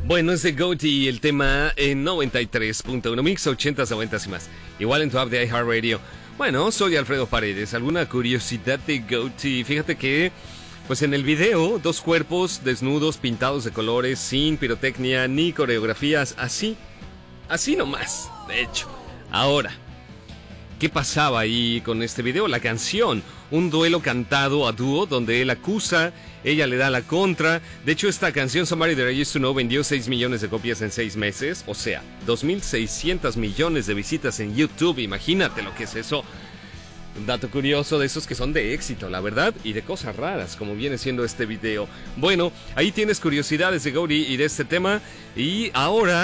Bueno, es de Goatee el tema en 93.1 Mix, 80s, 90s y más. Igual en tu app de iHeartRadio. Bueno, soy Alfredo Paredes. ¿Alguna curiosidad de Goatee? Fíjate que, pues en el video, dos cuerpos desnudos, pintados de colores, sin pirotecnia ni coreografías, así nomás, de hecho. Ahora, ¿qué pasaba ahí con este video? La canción, un duelo cantado a dúo donde él acusa, ella le da la contra. De hecho, esta canción, Somebody That I Used to Know, vendió 6 millones de copias en 6 meses. O sea, 2.600 millones de visitas en YouTube. Imagínate lo que es eso. Un dato curioso de esos que son de éxito, la verdad, y de cosas raras, como viene siendo este video. Bueno, ahí tienes curiosidades de Goatee y de este tema. Y ahora...